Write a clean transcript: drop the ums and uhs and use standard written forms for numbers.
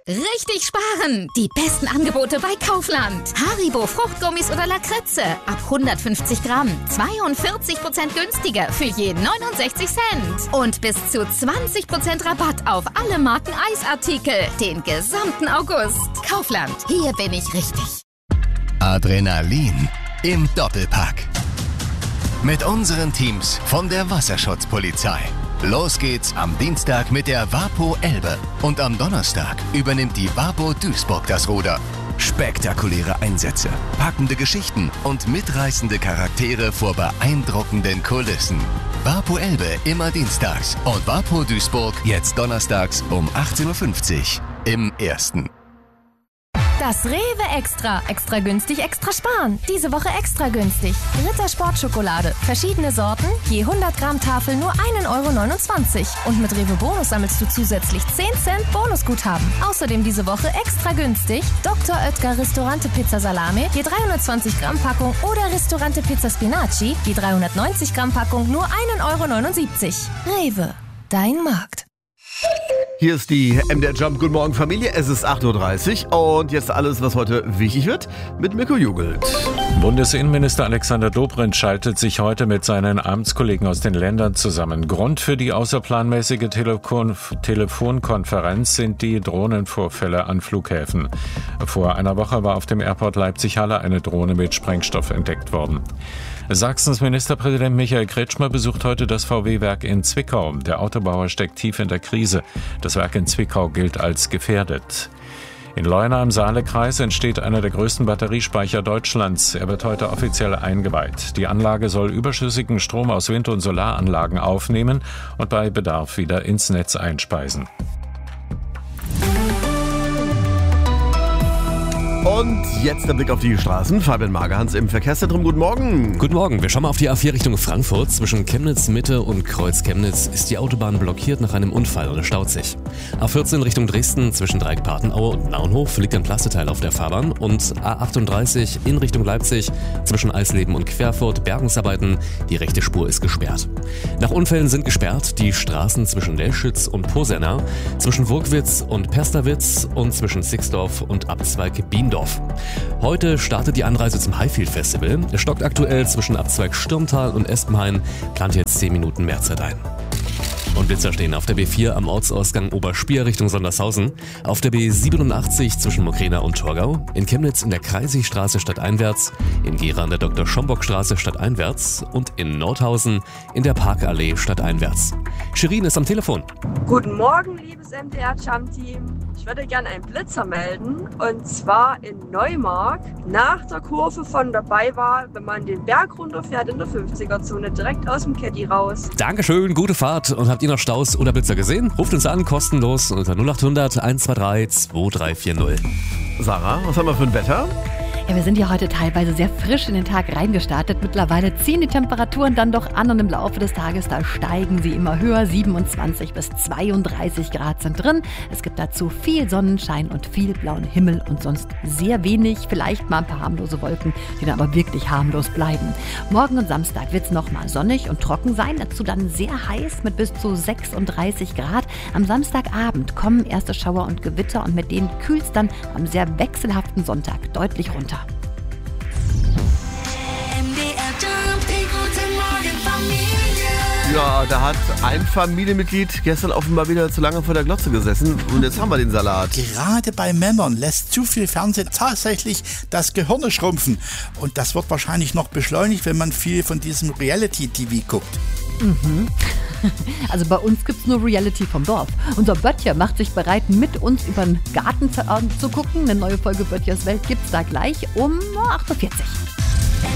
Richtig sparen! Die besten Angebote bei Kaufland. Haribo Fruchtgummis oder Lakritze. Ab 150 Gramm. 42% günstiger für je 69 Cent. Und bis zu 20% Rabatt auf alle Marken Eisartikel. Den gesamten August. Kaufland. Hier bin ich richtig. Adrenalin im Doppelpack. Mit unseren Teams von der Wasserschutzpolizei. Los geht's am Dienstag mit der Wapo Elbe und am Donnerstag übernimmt die Wapo Duisburg das Ruder. Spektakuläre Einsätze, packende Geschichten und mitreißende Charaktere vor beeindruckenden Kulissen. Wapo Elbe immer dienstags und Wapo Duisburg jetzt donnerstags um 18:50 Uhr im Ersten. Das Rewe Extra. Extra günstig, extra sparen. Diese Woche extra günstig. Ritter Sportschokolade. Verschiedene Sorten. Je 100 Gramm Tafel nur 1,29 €. Und mit Rewe Bonus sammelst du zusätzlich 10 Cent Bonusguthaben. Außerdem diese Woche extra günstig. Dr. Oetker Ristorante Pizza Salame. Je 320 Gramm Packung. Oder Ristorante Pizza Spinaci. Je 390 Gramm Packung nur 1,79 €. Rewe. Dein Markt. Hier ist die MDR Jump. Guten Morgen Familie, es ist 8:30 Uhr und jetzt alles, was heute wichtig wird, mit Mirko Jugelt. Bundesinnenminister Alexander Dobrindt schaltet sich heute mit seinen Amtskollegen aus den Ländern zusammen. Grund für die außerplanmäßige Telefonkonferenz sind die Drohnenvorfälle an Flughäfen. Vor einer Woche war auf dem Airport Leipzig-Halle eine Drohne mit Sprengstoff entdeckt worden. Sachsens Ministerpräsident Michael Kretschmer besucht heute das VW-Werk in Zwickau. Der Autobauer steckt tief in der Krise. Das Werk in Zwickau gilt als gefährdet. In Leuna im Saalekreis entsteht einer der größten Batteriespeicher Deutschlands. Er wird heute offiziell eingeweiht. Die Anlage soll überschüssigen Strom aus Wind- und Solaranlagen aufnehmen und bei Bedarf wieder ins Netz einspeisen. Und jetzt der Blick auf die Straßen. Fabian Magerhans im Verkehrszentrum. Guten Morgen. Guten Morgen. Wir schauen mal auf die A4 Richtung Frankfurt. Zwischen Chemnitz Mitte und Kreuz Chemnitz ist die Autobahn blockiert nach einem Unfall und es staut sich. A14 Richtung Dresden zwischen Dreieck-Patenaue und Naunhof liegt ein Plasteteil auf der Fahrbahn. Und A38 in Richtung Leipzig zwischen Eisleben und Querfurt Bergungsarbeiten. Die rechte Spur ist gesperrt. Nach Unfällen sind gesperrt die Straßen zwischen Lelschütz und Posenna, zwischen Wurkwitz und Persterwitz und zwischen Sixdorf und Abzweig Biendorf. Heute startet die Anreise zum Highfield Festival. Es stockt aktuell zwischen Abzweig Stürmtal und Espenhain, plant jetzt 10 Minuten mehr Zeit ein. Und Blitzer stehen auf der B4 am Ortsausgang Oberspier Richtung Sondershausen, auf der B87 zwischen Mokrena und Torgau, in Chemnitz in der Kreisigstraße stadteinwärts, in Gera an der Dr.-Schomburg-Straße stadteinwärts und in Nordhausen in der Parkallee stadteinwärts. Shirin ist am Telefon. Guten Morgen, liebes MDR-Jump-Team. Ich würde gerne einen Blitzer melden, und zwar in Neumark, nach der Kurve von der Beiwahl, wenn man den Berg runterfährt in der 50er-Zone, direkt aus dem Caddy raus. Dankeschön, gute Fahrt. Und habt ihr noch Staus oder Blitzer gesehen? Ruft uns an, kostenlos unter 0800 123 2340. Sarah, was haben wir für ein Wetter? Ja, wir sind ja heute teilweise sehr frisch in den Tag reingestartet. Mittlerweile ziehen die Temperaturen dann doch an und im Laufe des Tages, da steigen sie immer höher. 27 bis 32 Grad sind drin. Es gibt dazu viel Sonnenschein und viel blauen Himmel und sonst sehr wenig, vielleicht mal ein paar harmlose Wolken, die dann aber wirklich harmlos bleiben. Morgen und Samstag wird es nochmal sonnig und trocken sein. Dazu dann sehr heiß mit bis zu 36 Grad. Am Samstagabend kommen erste Schauer und Gewitter und mit denen kühlt es dann am sehr wechselhaften Sonntag deutlich runter. Ja, da hat ein Familienmitglied gestern offenbar wieder zu lange vor der Glotze gesessen und jetzt haben wir den Salat. Gerade bei Männern lässt zu viel Fernsehen tatsächlich das Gehirn schrumpfen. Und das wird wahrscheinlich noch beschleunigt, wenn man viel von diesem Reality-TV guckt. Mhm. Also bei uns gibt's nur Reality vom Dorf. Unser Böttcher macht sich bereit, mit uns über den Garten zu gucken. Eine neue Folge Böttchers Welt gibt's da gleich um 8:40 Uhr.